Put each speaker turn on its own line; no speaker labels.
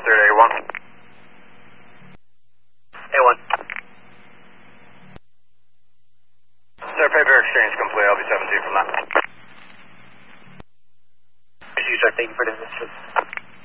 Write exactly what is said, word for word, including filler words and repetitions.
third A one. A one. Sir, paper exchange complete. I'll be seventeen from that.
Thank you, sir. Thank you for the assistance.